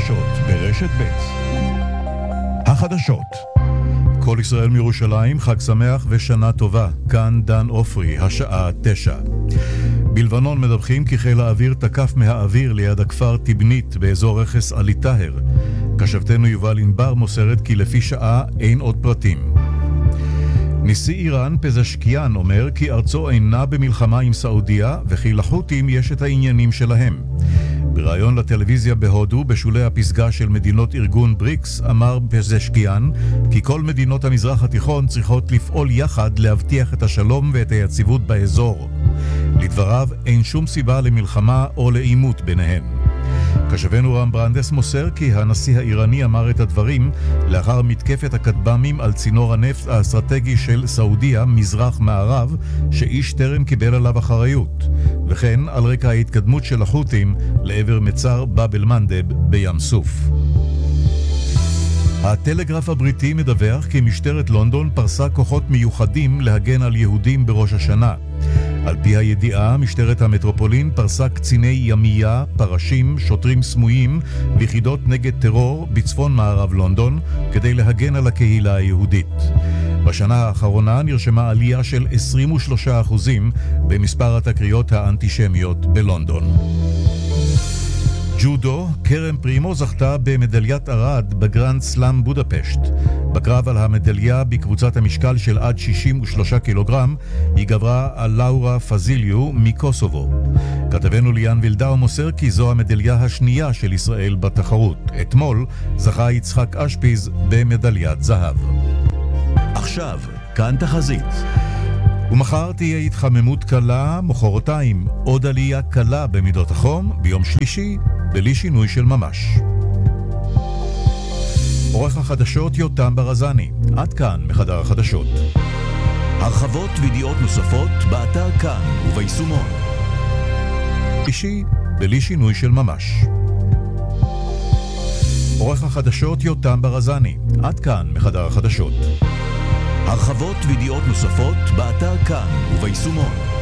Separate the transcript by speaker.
Speaker 1: החדשות ברשת ב'. החדשות. כל ישראל מירושלים, חג שמח ושנה טובה. כאן דן אופרי, השעה 9. בלבנון מדווחים כי חיל האוויר תקף מהאוויר ליד הכפר טיבנית באזור רכס עלי טהר. כתבתנו יובל ענבר מוסרת כי לפי שעה אין עוד פרטים. נשיא איראן פזשקיאן אומר כי ארצו אינה במלחמה עם סעודיה וכי לחות'ים יש את העניינים שלהם. בראיון לטלוויזיה בהודו בשולי הפסגה של מדינות ארגון בריקס אמר פזשקיאן כי כל מדינות המזרח התיכון צריכות לפעול יחד להבטיח את השלום ואת היציבות באזור. לדבריו אין שום סיבה למלחמה או לעימות ביניהן. כתבנו רם ברנדס מוסר כי הנשיא האיראני אמר את הדברים לאחר מתקפת הכטב"מים על צינור הנפט האסטרטגי של סעודיה מזרח מערב שאיש טרם קיבל עליו אחריות, וכן על רקע ההתקדמות של החות'ים לעבר מצר באב אל-מנדב בים סוף. הטלגרף הבריטי מדווח כי משטרת לונדון פרסה כוחות מיוחדים להגן על יהודים בראש השנה. על פי הידיעה, משטרת המטרופולין פרסה קציני ימייה, פרשים, שוטרים סמויים ויחידות נגד טרור בצפון מערב לונדון כדי להגן על הקהילה היהודית. בשנה האחרונה נרשמה עלייה של 23% במספר התקריות האנטישמיות בלונדון. ג'ודו, קרן פרימו זכתה במדליית ארד בגרנד סלאם בודפשט. בקרב על המדליה בקבוצת המשקל של עד 63 קילוגרם, היא גברה על לאורה פזיליו מקוסובו. כתבנו ליאן וילדאו מוסר כי זו המדליה השנייה של ישראל בתחרות. אתמול זכה יצחק אשפיז במדליית זהב.
Speaker 2: עכשיו, כאן תחזית.
Speaker 1: ומחר תהיה התחממות קלה, מחרתיים עוד עלייה קלה במידות החום, ביום שלישי בלי שינוי של ממש. עורך החדשות יותם ברזני. עד כאן מחדר החדשות.
Speaker 2: הרחבות וידיעות נוספות באתר כאן וביישומון.
Speaker 1: שלישי בלי שינוי של ממש. עורך החדשות יותם ברזני. עד כאן מחדר החדשות.
Speaker 2: הרחבות וידיעות נוספות באתר כאן וביישומון.